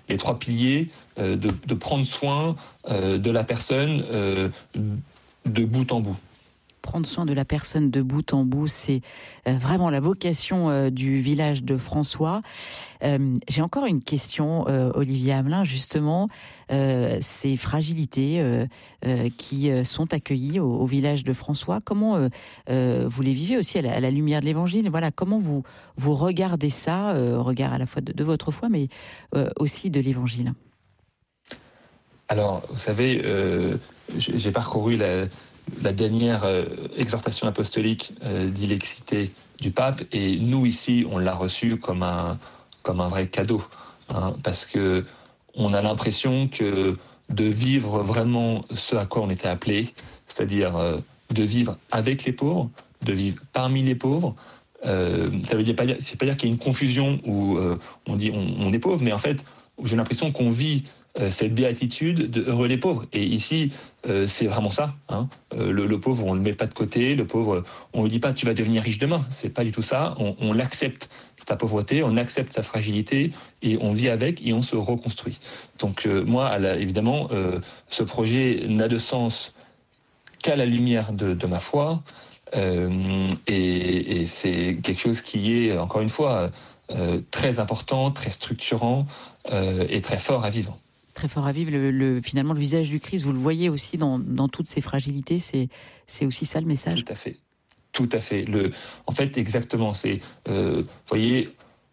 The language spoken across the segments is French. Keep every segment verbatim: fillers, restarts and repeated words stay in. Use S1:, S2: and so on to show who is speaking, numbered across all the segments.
S1: les trois piliers euh, de, de prendre soin euh, de la personne euh, de bout en bout.
S2: Prendre soin de la personne de bout en bout, c'est vraiment la vocation du village de François. Euh, j'ai encore une question, euh, Olivier Hamelin, justement, euh, ces fragilités euh, euh, qui sont accueillies au, au village de François. Comment euh, euh, vous les vivez aussi à la, à la lumière de l'Évangile ? Voilà, comment vous vous regardez ça, euh, regard à la fois de, de votre foi, mais euh, aussi de l'Évangile ?
S1: Alors, vous savez, euh, j'ai parcouru la la dernière euh, exhortation apostolique euh, d'Ilexité du pape, et nous ici on l'a reçu comme un comme un vrai cadeau, hein, parce que on a l'impression que de vivre vraiment ce à quoi on était appelé, c'est-à-dire euh, de vivre avec les pauvres, de vivre parmi les pauvres. Euh, ça veut dire pas dire, c'est pas dire qu'il y a une confusion où euh, on dit on, on est pauvre, mais en fait j'ai l'impression qu'on vit cette béatitude de heureux les pauvres. Et ici, euh, c'est vraiment ça. Hein. Euh, le, le pauvre, on le met pas de côté. Le pauvre, on lui dit pas tu vas devenir riche demain. C'est pas du tout ça. On, on l'accepte sa pauvreté, on accepte sa fragilité et on vit avec et on se reconstruit. Donc euh, moi, à la, évidemment, euh, ce projet n'a de sens qu'à la lumière de, de ma foi. Euh, et, et c'est quelque chose qui est, encore une fois, euh, très important, très structurant euh, et très fort à vivre.
S2: Très fort à vivre, le, le, finalement le visage du Christ, vous le voyez aussi dans, dans toutes ces fragilités, c'est, c'est aussi ça le message.
S1: Tout à fait, tout à fait. Le, en fait, exactement, c'est, euh, vous voyez,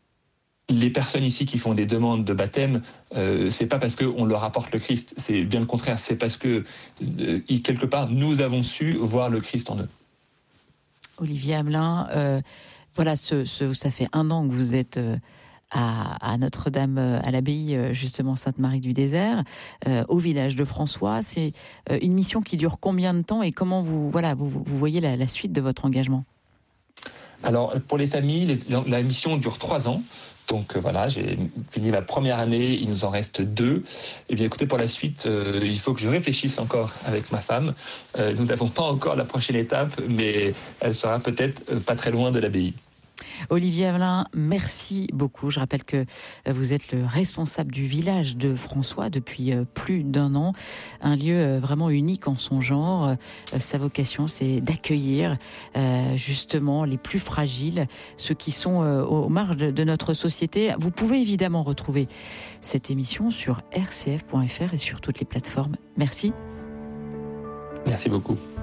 S1: les personnes ici qui font des demandes de baptême, euh, c'est pas parce qu'on leur apporte le Christ, c'est bien le contraire, c'est parce que, euh, quelque part, nous avons su voir le Christ en eux.
S2: Olivier Hamelin, euh, voilà, ce, ce, ça fait un an que vous êtes... Euh, À, à Notre-Dame, à l'abbaye justement Sainte-Marie du Désert, euh, au village de François. C'est euh, une mission qui dure combien de temps et comment vous, voilà, vous, vous voyez la, la suite de votre engagement ?
S1: Alors, pour les familles, les, la mission dure trois ans. Donc euh, voilà, j'ai fini la première année, il nous en reste deux. Et bien écoutez, pour la suite, euh, il faut que je réfléchisse encore avec ma femme. Euh, nous n'avons pas encore la prochaine étape, mais elle sera peut-être euh, pas très loin de l'abbaye.
S2: Olivier Hamelin, merci beaucoup. Je rappelle que vous êtes le responsable du village de François depuis plus d'un an. Un lieu vraiment unique en son genre. Sa vocation, c'est d'accueillir justement les plus fragiles, ceux qui sont aux marges de notre société. Vous pouvez évidemment retrouver cette émission sur r c f point f r et sur toutes les plateformes. Merci.
S1: Merci beaucoup.